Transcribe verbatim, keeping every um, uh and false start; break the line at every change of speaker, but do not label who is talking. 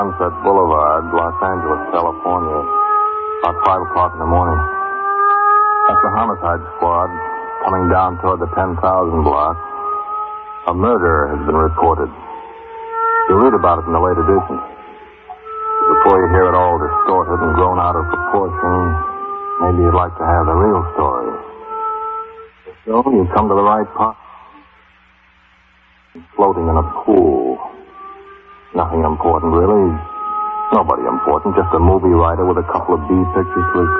Sunset Boulevard, Los Angeles, California, about five o'clock in the morning. That's the homicide squad coming down toward the ten thousand block. A murder has been reported. You read about it in the late editions. Before you hear it all distorted and grown out of proportion, maybe you'd like to have the real story. So you come to the right part. Floating in a pool. Nothing important, really. Nobody important, just a movie writer with a couple of B pictures to his